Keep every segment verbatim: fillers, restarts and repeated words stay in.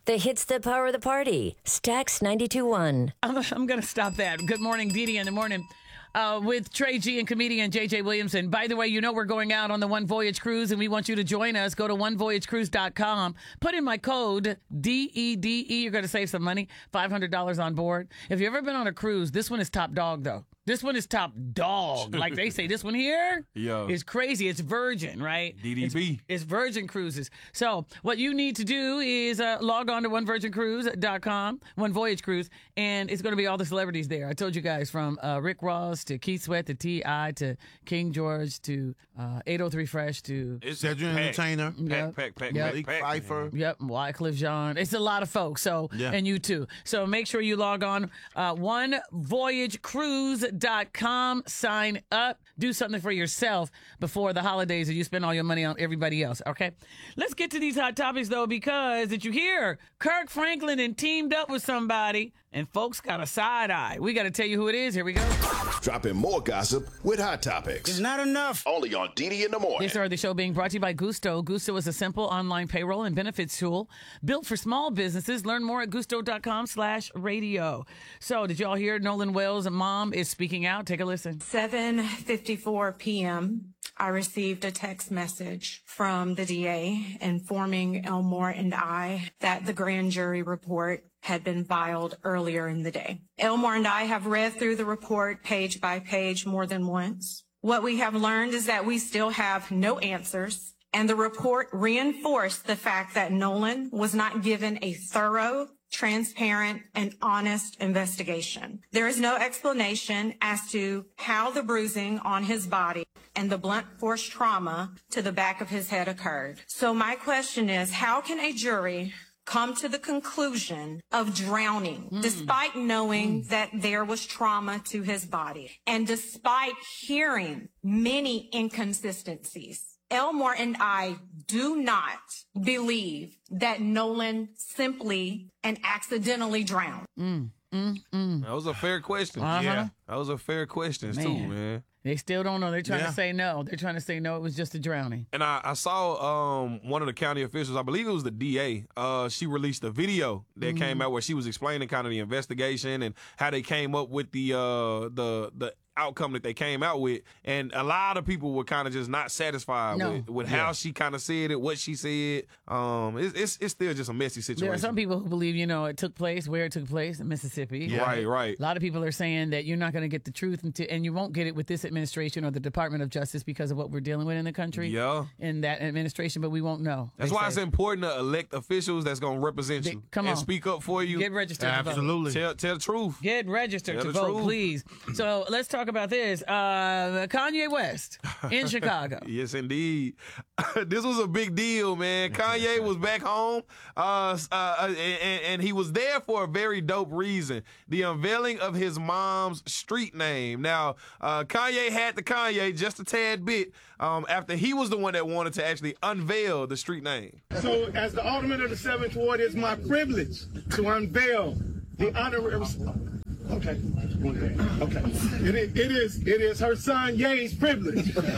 The hits that power the party. Stax ninety-two point one. I'm, I'm going to stop that. Good morning, Dee Dee in the morning. Uh, with Trey G and comedian J J Williamson. By the way, you know we're going out on the One Voyage Cruise, and we want you to join us. Go to one voyage cruise dot com. Put in my code, D E D E. You're going to save some money, five hundred dollars on board. If you've ever been on a cruise, this one is top dog, though. This one is top dog. Like they say, this one here Yo. is crazy. It's Virgin, right? D D B. It's, it's Virgin Cruises. So what you need to do is uh, log on to one virgin cruise dot com, One Voyage Cruise, and it's going to be all the celebrities there. I told you guys, from uh, Rick Ross to Keith Sweat to T I to King George to uh, eight oh three Fresh to It's Cedric Entertainer. Yep. Pack, pack, pack, Yep. pack, pack. Pfeiffer. Yep, Wycliffe Jean. It's a lot of folks. So, Yeah. and you too. So make sure you log on, uh, one voyage cruise dot com. Sign up. Do something for yourself before the holidays, and you spend all your money on everybody else. Okay, let's get to these hot topics though, because did you hear Kirk Franklin and teamed up with somebody, and folks got a side eye. We got to tell you who it is. Here we go. Dropping more gossip with Hot Topics. It's not enough. Only on D D in the morning. This hour of the show being brought to you by Gusto. Gusto is a simple online payroll and benefits tool built for small businesses. Learn more at gusto dot com slash radio. So, did y'all hear Nolan Wells' mom is speaking out? Take a listen. seven fifty-four p.m., I received a text message from the D A informing Elmore and I that the grand jury report had been filed earlier in the day. Elmore and I have read through the report page by page more than once. What we have learned is that we still have no answers, and the report reinforced the fact that Nolan was not given a thorough, transparent, and honest investigation. There is no explanation as to how the bruising on his body and the blunt force trauma to the back of his head occurred. So my question is, how can a jury come to the conclusion of drowning mm. despite knowing mm. that there was trauma to his body and despite hearing many inconsistencies? Elmore and I do not believe that Nolan simply and accidentally drowned. Mm, mm, mm. That was a fair question. Uh-huh. Yeah. That was a fair question, Man. too, man. They still don't know. They're trying Yeah. to say no. They're trying to say no, it was just a drowning. And I, I saw um, one of the county officials, I believe it was the D A, uh, she released a video that Mm-hmm. came out where she was explaining kind of the investigation and how they came up with the uh, the the outcome that they came out with. And a lot of people were kind of just not satisfied No. with, with how she kind of said it, what she said. Um, it's, it's it's still just a messy situation. There are some people who believe, you know, it took place where it took place in Mississippi. Yeah. Right, right. A lot of people are saying that you're not going to get the truth, until, and you won't get it with this administration or the Department of Justice because of what we're dealing with in the country. Yeah. In that administration, but we won't know. That's they why say. it's important to elect officials that's going to represent They- you come and on. speak up for you. Get registered to vote. Absolutely. Tell, tell the truth. Get registered Tell to the vote, truth. please. So let's talk about this. Uh, Kanye West in Chicago. Yes, indeed. This was a big deal, man. Kanye was back home, uh, uh, and, and he was there for a very dope reason. The unveiling of his mom's street name. Now, uh, Kanye had the Kanye just a tad bit um, after he was the one that wanted to actually unveil the street name. So, as the Alderman of the seventh Ward, it's my privilege to unveil the honorary. Okay. Okay. It is, it is, it is her son Ye's privilege. That's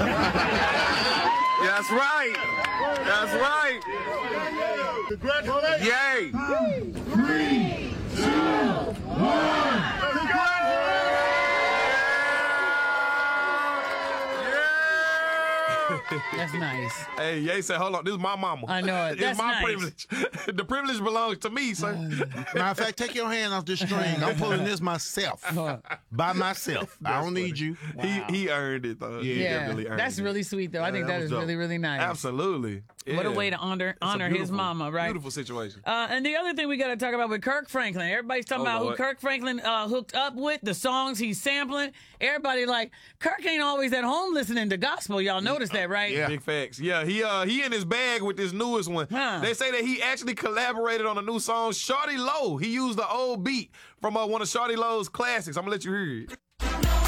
right. That's right. Congratulations. Yay. Three, two, one. That's nice. Hey, Ye said, hold on, this is my mama. I know it. It's That's my nice. privilege. The privilege belongs to me, sir. Matter of fact, take your hand off this string. I'm pulling this myself. By myself. I don't need you. He he earned it, though. He Yeah, definitely earned that's it. really sweet, though. I think that that was is dope. really, really nice. Absolutely. What a Yeah. way to honor It's a honor his beautiful- mama, right? Beautiful situation. Uh, and the other thing we got to talk about with Kirk Franklin, everybody's talking Oh, about Lord. who Kirk Franklin uh, hooked up with, the songs he's sampling. Everybody like, Kirk ain't always at home listening to gospel. Y'all notice that, right? Yeah. Big facts. Yeah, he uh he in his bag with this newest one. Huh. They say that he actually collaborated on a new song, Shawty Low. He used the old beat from uh, one of Shawty Low's classics. I'm gonna let you hear it.